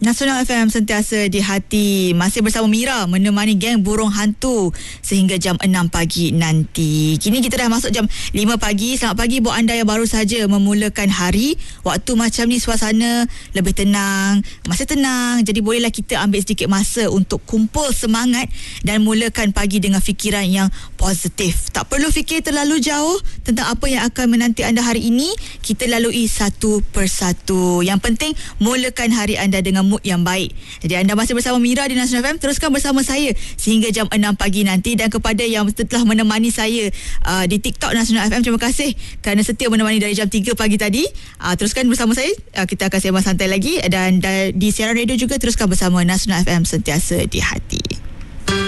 Nasional FM sentiasa di hati. Masih bersama Mira menemani geng burung hantu sehingga jam 6 pagi nanti. Kini kita dah masuk jam 5 pagi. Selamat pagi buat anda yang baru saja memulakan hari. Waktu macam ni suasana lebih tenang, masih tenang. Jadi bolehlah kita ambil sedikit masa untuk kumpul semangat dan mulakan pagi dengan fikiran yang positif. Tak perlu fikir terlalu jauh tentang apa yang akan menanti anda hari ini. Kita lalui satu persatu. Yang penting mulakan hari anda dengan mood yang baik. Jadi anda masih bersama Mira di Nasional FM. Teruskan bersama saya sehingga jam 6 pagi nanti. Dan kepada yang telah menemani saya di TikTok Nasional FM, terima kasih kerana setia menemani dari jam 3 pagi tadi. Teruskan bersama saya. Kita akan sembang santai lagi. Dan di siaran radio juga teruskan bersama Nasional FM sentiasa di hati.